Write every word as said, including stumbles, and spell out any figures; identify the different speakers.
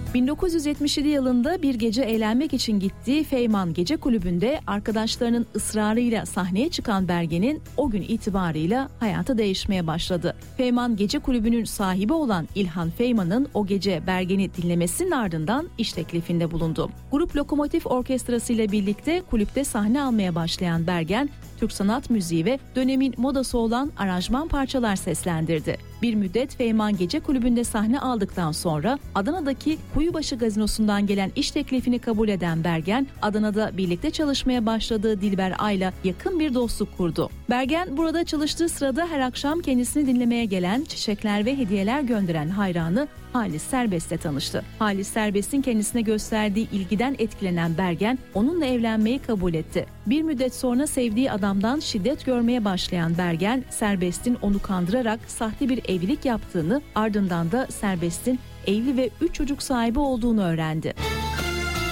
Speaker 1: bin dokuz yüz yetmiş yedi yılında bir gece eğlenmek için gittiği Feyman Gece Kulübü'nde arkadaşlarının ısrarıyla sahneye çıkan Bergen'in o gün itibarıyla hayatı değişmeye başladı. Feyman Gece Kulübü'nün sahibi olan İlhan Feyman'ın o gece Bergen'i dinlemesinin ardından iş teklifinde bulundu. Grup Lokomotif Orkestrası ile birlikte kulüpte sahne almaya başlayan Bergen, Türk sanat müziği ve dönemin modası olan aranjman parçalar seslendirdi. Bir müddet Feyman Gece Kulübü'nde sahne aldıktan sonra Adana'daki Kuyubaşı Gazinosu'ndan gelen iş teklifini kabul eden Bergen, Adana'da birlikte çalışmaya başladığı Dilber Ay'la yakın bir dostluk kurdu. Bergen burada çalıştığı sırada her akşam kendisini dinlemeye gelen, çiçekler ve hediyeler gönderen hayranı Halis Serbest'le tanıştı. Halis Serbest'in kendisine gösterdiği ilgiden etkilenen Bergen, onunla evlenmeyi kabul etti. Bir müddet sonra sevdiği adamdan şiddet görmeye başlayan Bergen, Serbest'in onu kandırarak sahte bir evlilik yaptığını, ardından da Serbest'in evli ve üç çocuk sahibi olduğunu öğrendi.